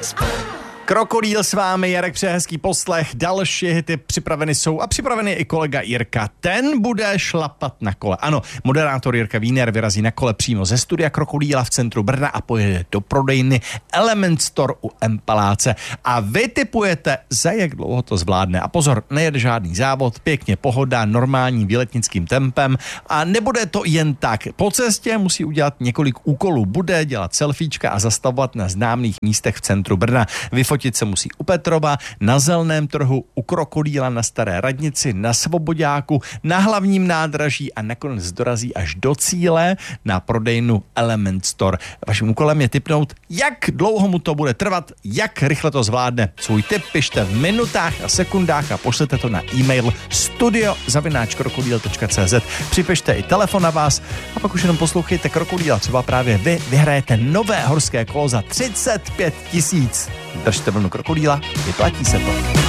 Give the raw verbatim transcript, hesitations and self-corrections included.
Krokodýl s vámi, Jarek přeje hezký poslech, další hity připraveny jsou a připravený je i kolega Jirka. Ten bude šlapat na kole. Ano, moderátor Jirka Wiener vyrazí na kole přímo ze studia Krokodýla v centru Brna a pojede do prodejny Element Store u Empaláce. A vy tipujete, za jak dlouho to zvládne. A pozor, nejede žádný závod, pěkně pohoda, normálním výletnickým tempem a nebude to jen tak. Po cestě musí udělat několik úkolů. Bude dělat selfiečka a zastavovat na známých místech v centru Brna. Vyfotit se musí u Petrova, na Zeleném trhu, u Krokodýla, na Staré radnici, na Svoboďáku, na hlavním nádraží a nakonec dorazí až do cíle na prodejnu Element Store. Vaším úkolem je tipnout, jak dlouho mu to bude trvat, jak rychle to zvládne. Svůj tip pište v minutách a sekundách a pošlete to na e-mail studio zavináč krokodýl tečka cé zet. Připište i telefon na vás a pak už jenom poslouchejte Krokodýla. Třeba právě vy vyhrajete nové horské kolo za třicet pět tisíc. Držte vlnu Krokodýla, vyplatí se to.